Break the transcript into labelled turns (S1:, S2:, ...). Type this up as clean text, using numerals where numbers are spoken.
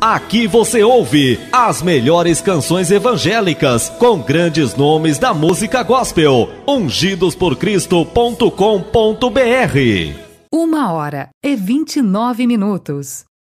S1: Aqui você ouve as melhores canções evangélicas com grandes nomes da música gospel. Ungidosporcristo.com.br.
S2: 1h29.